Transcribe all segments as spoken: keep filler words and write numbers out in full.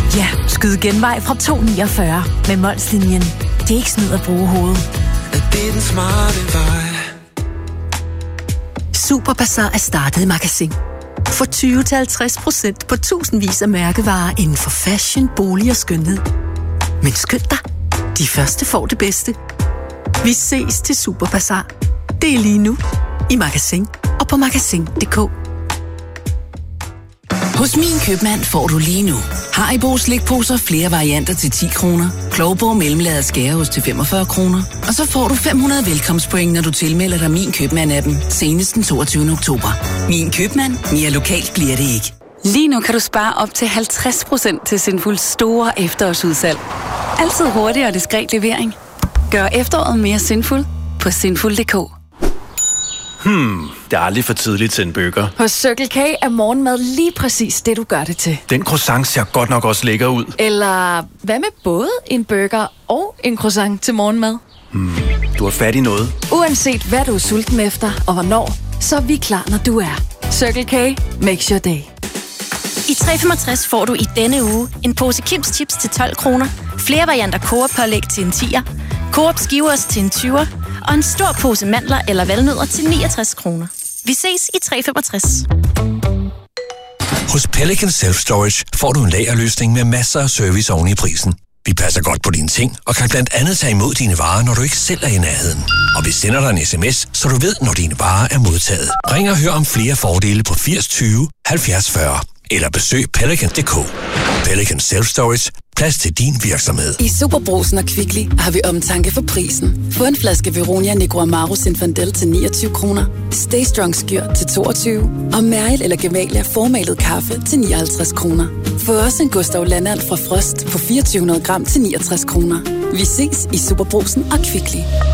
Ja, skyd genvej fra to niogfyrre med Molslinjen. Det er ikke snyd at bruge hovedet. Superbazar er startet i Magasin. For tyve til halvtreds procent på tusindvis af mærkevarer inden for fashion, bolig og skønhed. Men skynd dig, de første får det bedste. Vi ses til Superbazar. Det er lige nu i Magasin og på magasin punktum d k. Hos Min Købmand får du lige nu Haribo slikposer flere varianter til ti kroner, Klovborg mellemlaget skæreost til femogfyrre kroner, og så får du fem hundrede velkomstpoint, når du tilmelder dig Min Købmand-appen senest den toogtyvende oktober. Min Købmand. Mere lokalt bliver det ikke. Lige nu kan du spare op til halvtreds procent til Sinful store efterårsudsalg. Altid hurtig og diskret levering. Gør efteråret mere sinful på sinful punktum d k. Hmm, det er aldrig for tidligt til en burger. Hos Circle K er morgenmad lige præcis det, du gør det til. Den croissant ser godt nok også lækker ud. Eller hvad med både en burger og en croissant til morgenmad? Hmm, du har fat i noget. Uanset hvad du er sulten efter og hvornår, så er vi klar, når du er. Circle K makes your day. I tre femogtres får du i denne uge en pose Kims Chips til tolv kroner, flere varianter Coop-pålæg til en tier, Coop skivers til en tyver og en stor pose mandler eller valnødder til niogtres kroner. Vi ses i tre femogtres. Hos Pelican Self Storage får du en lagerløsning med masser af service oven i prisen. Vi passer godt på dine ting og kan blandt andet tage imod dine varer, når du ikke selv er i nærheden. Og vi sender dig en sms, så du ved, når dine varer er modtaget. Ring og hør om flere fordele på firs tyve halvfjerds fyrre. Eller besøg pelican punktum d k. Pelican Self Storage. Plads til din virksomhed. I Superbrugsen og Kvickly har vi omtanke for prisen. Få en flaske Veronia Negro Amaro Zinfandel til niogtyve kroner. Stay Strong Skyr til toogtyve. Og Mæril eller Gemalia formalet kaffe til nioghalvtreds kroner. Få også en Gustav Landand fra Frost på fireogtyve hundrede gram til niogtres kroner. Vi ses i Superbrugsen og Kvickly.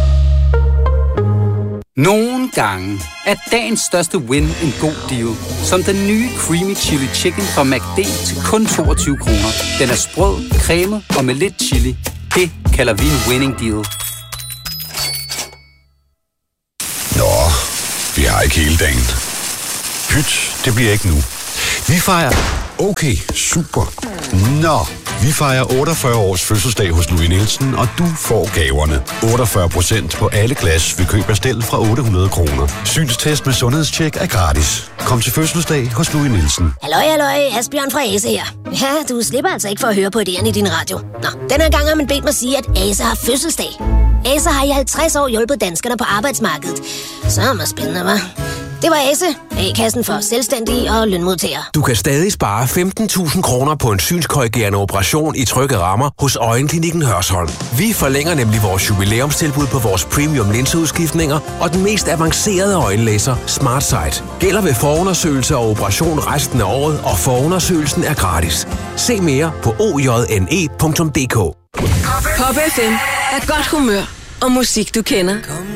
Nogle gange er dagens største win en god deal. Som den nye Creamy Chili Chicken fra McD til kun toogtyve kroner. Den er sprød, cremet og med lidt chili. Det kalder vi en winning deal. Nå, vi har ikke hele dagen. Pyt, det bliver ikke nu. Vi fejrer... Okay, super. Nå, vi fejrer otteogfyrre års fødselsdag hos Louis Nielsen, og du får gaverne. otteogfyrre procent på alle glas ved køb af stel fra otte hundrede kroner. Synstest med sundhedstjek er gratis. Kom til fødselsdag hos Louis Nielsen. Halløj, halløj, Asbjørn fra Ase her. Ja, du slipper altså ikke for at høre på idéerne i din radio. Nå, den her gang har man bedt mig sige, at Ase har fødselsdag. Ase har i halvtreds år hjulpet danskerne på arbejdsmarkedet. Så er det spændende, hva'? Det var Ase, A-kassen for selvstændige og lønmodtagere. Du kan stadig spare femten tusind kroner på en synskorrigerende operation i trygge rammer hos Øjenklinikken Hørsholm. Vi forlænger nemlig vores jubilæumstilbud på vores premium linseudskiftninger og den mest avancerede øjenlæser Smart Sight. Gælder ved forundersøgelse og operation resten af året, og forundersøgelsen er gratis. Se mere på o j n e punktum d k. Pop F M er godt humør og musik, du kender.